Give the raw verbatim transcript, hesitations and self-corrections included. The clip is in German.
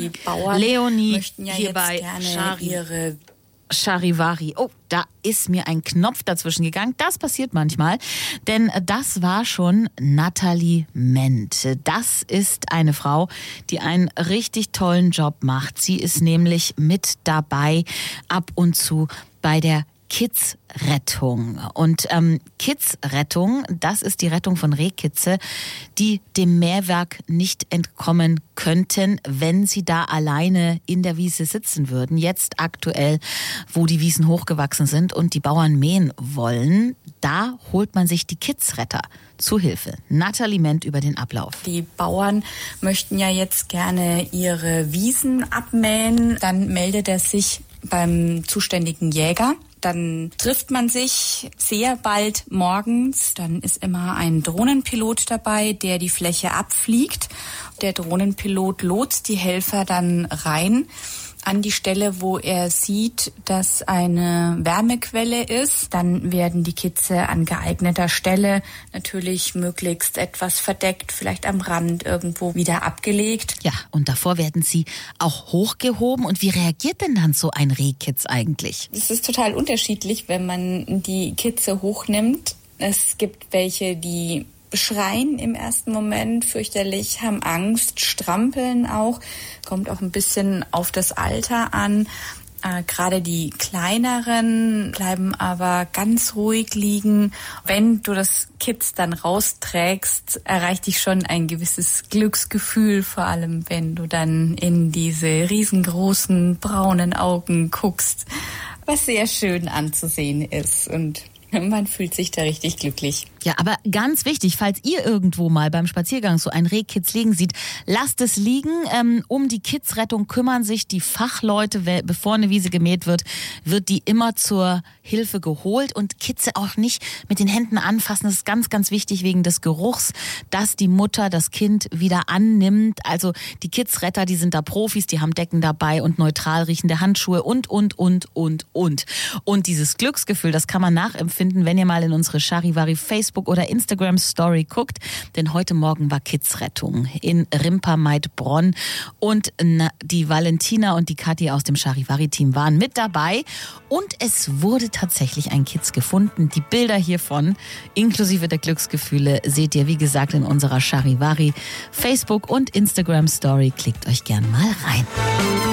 Die Bauern Leonie möchten ja hier jetzt bei gerne Chari. ihre Charivari. Oh, da ist mir ein Knopf dazwischen gegangen. Das passiert manchmal, denn das war schon Nathalie Ment. Das ist eine Frau, die einen richtig tollen Job macht. Sie ist nämlich mit dabei ab und zu bei der Kids-Rettung. Und ähm, Kids-Rettung, das ist die Rettung von Rehkitze, die dem Mähwerk nicht entkommen könnten, wenn sie da alleine in der Wiese sitzen würden. Jetzt aktuell, wo die Wiesen hochgewachsen sind und die Bauern mähen wollen, da holt man sich die Kids-Retter zu Hilfe. Nathalie Ment über den Ablauf. Die Bauern möchten ja jetzt gerne ihre Wiesen abmähen. Dann meldet er sich beim zuständigen Jäger. Dann trifft man sich sehr bald morgens. Dann ist immer ein Drohnenpilot dabei, der die Fläche abfliegt. Der Drohnenpilot lotst die Helfer dann rein an die Stelle, wo er sieht, dass eine Wärmequelle ist. Dann werden die Kitze an geeigneter Stelle, natürlich möglichst etwas verdeckt, vielleicht am Rand irgendwo wieder abgelegt. Ja, und davor werden sie auch hochgehoben. Und wie reagiert denn dann so ein Rehkitz eigentlich? Es ist total unterschiedlich, wenn man die Kitze hochnimmt. Es gibt welche, die schreien im ersten Moment fürchterlich, haben Angst, strampeln auch. Kommt auch ein bisschen auf das Alter an. Äh, gerade die kleineren bleiben aber ganz ruhig liegen. Wenn du das Kitz dann rausträgst, erreicht dich schon ein gewisses Glücksgefühl, vor allem wenn du dann in diese riesengroßen braunen Augen guckst, was sehr schön anzusehen ist und man fühlt sich da richtig glücklich. Ja, aber ganz wichtig, falls ihr irgendwo mal beim Spaziergang so ein Rehkitz liegen seht, lasst es liegen. Ähm, um die Kidsrettung kümmern sich die Fachleute. Bevor eine Wiese gemäht wird, wird die immer zur Hilfe geholt. Und Kitze auch nicht mit den Händen anfassen. Das ist ganz, ganz wichtig wegen des Geruchs, dass die Mutter das Kind wieder annimmt. Also die Kidsretter, die sind da Profis, die haben Decken dabei und neutral riechende Handschuhe und, und, und, und, und. Und dieses Glücksgefühl, das kann man nachempfinden, wenn ihr mal in unsere Charivari Facebook oder Instagram Story guckt, denn heute Morgen war Kidsrettung in Rimpermeidbronn und die Valentina und die Kathi aus dem Charivari-Team waren mit dabei und es wurde tatsächlich ein Kitz gefunden. Die Bilder hiervon, inklusive der Glücksgefühle, seht ihr wie gesagt in unserer Charivari Facebook und Instagram Story. Klickt euch gern mal rein.